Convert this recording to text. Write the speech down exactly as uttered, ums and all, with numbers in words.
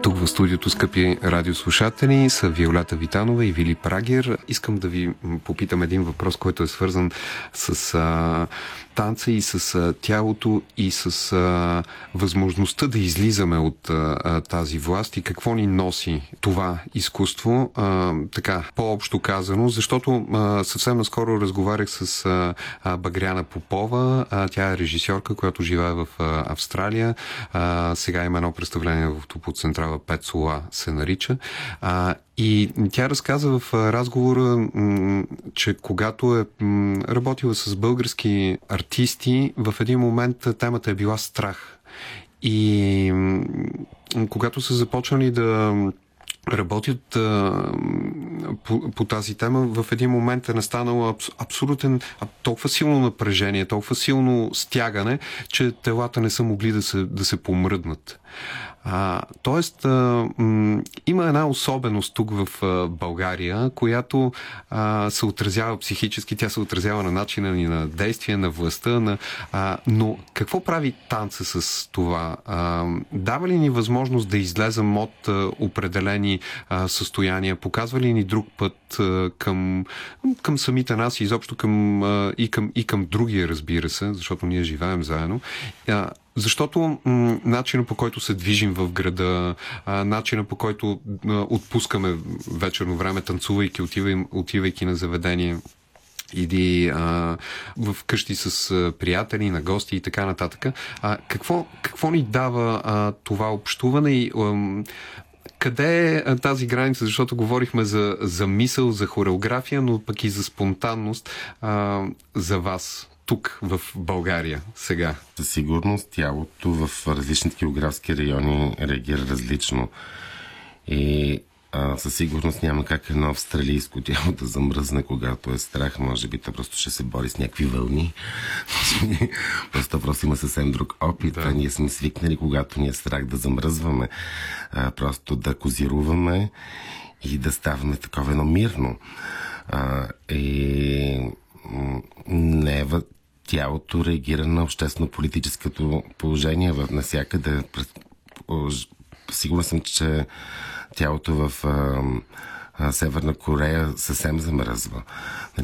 Тук в студиото, скъпи радиослушатели, са Виолета Витанова и Вили Прагер. Искам да ви попитам един въпрос, който е свързан с а, танца и с а, тялото и с а, възможността да излизаме от а, тази власт и какво ни носи това изкуство, а, така по-общо казано, защото а, съвсем наскоро разговарях с а, а, Багряна Попова. А, тя е режисьорка, която живее в а, Австралия. А, сега има едно представление в Тупо Централа, Пет Сола се нарича. А, и тя разказа в разговора, м, че когато е м, работила с български артисти, в един момент темата е била страх. И м, когато са започнали да работят а, по, по тази тема, в един момент е настанало абс, абсолютен, толкова силно напрежение, толкова силно стягане, че телата не са могли да се, да се помръднат. А, тоест, а, м, има една особеност тук в а, България, която а, се отразява психически, тя се отразява на начина ни на действие, на властта, на, а, но какво прави танца с това? А, дава ли ни възможност да излезем от а, определени а, състояния? Показва ли ни друг път а, към, към самите нас и изобщо към, а, и, към, и към другия, разбира се, защото ние живеем заедно? А, Защото м- начинът, по който се движим в града, а, начинът, по който а, отпускаме вечерно време, танцувайки, отивай, отивайки на заведение или а, в къщи с а, приятели, на гости и така нататък. А, какво, какво ни дава а, това общуване и а, къде е тази граница? Защото говорихме за, за мисъл, за хореография, но пък и за спонтанност а, за вас тук в България сега. Със сигурност тялото в различните географски райони реагира различно. И а, със сигурност няма как едно австралийско тяло да замръзне, когато е страх. Може би то просто ще се бори с някакви вълни. Просто просто има съвсем друг опит. Да. А ние сме свикнали, когато ни е страх, да замръзваме. А, просто да козируваме и да ставаме такова едно мирно. А, и не е в тялото реагира на обществено-политическото положение в насякъде. Сигурен съм, че тялото в а, а, Северна Корея съвсем замръзва.